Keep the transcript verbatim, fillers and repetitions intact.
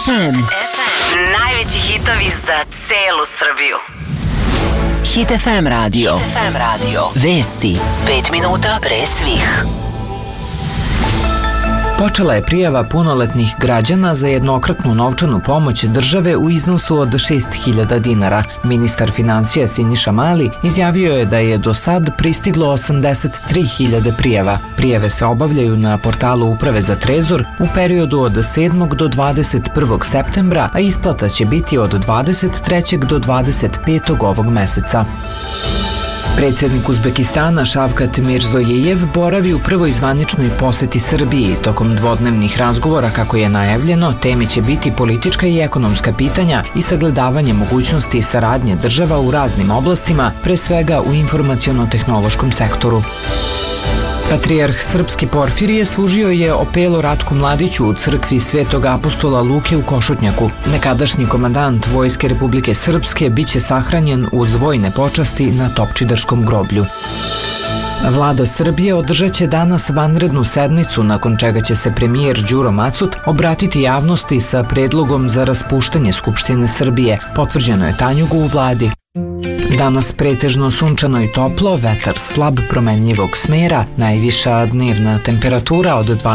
ef em. Najveći hitovi za celu Srbiju. Hit ef em radio. Hit ef em radio. Vesti pet minuta pre svih. Počela je prijava punoletnih građana za jednokratnu novčanu pomoć države u iznosu od šest hiljada dinara. Ministar finansija Siniša Mali izjavio je da je do sad pristiglo osamdeset tri hiljade prijava. Prijave se obavljaju na portalu Uprave za trezor u periodu od sedmog do dvadeset prvog septembra, a isplata će biti od dvadeset trećeg do dvadeset petog ovog meseca. Predsjednik Uzbekistana Šavkat Mirzojejev boravi u prvoj zvaničnoj poseti Srbiji. Tokom dvodnevnih razgovora, kako je najavljeno, teme će biti politička i ekonomska pitanja i sagledavanje mogućnosti saradnje država u raznim oblastima, pre svega u informaciono-tehnološkom sektoru. Patrijarh Srpski Porfirije služio je opelo Ratku Mladiću u crkvi Svetog apostola Luke u Košutnjaku. Nekadašnji komandant Vojske Republike Srpske biće sahranjen uz vojne počasti na Topčiderskom groblju. Vlada Srbije održat će danas vanrednu sednicu, nakon čega će se premijer Đuro Macut obratiti javnosti sa predlogom za raspuštanje Skupštine Srbije. Potvrđeno je Tanjugu u vladi. Danas pretežno sunčano i toplo, vetar slab promenljivog smera, najviša dnevna temperatura od dvadeset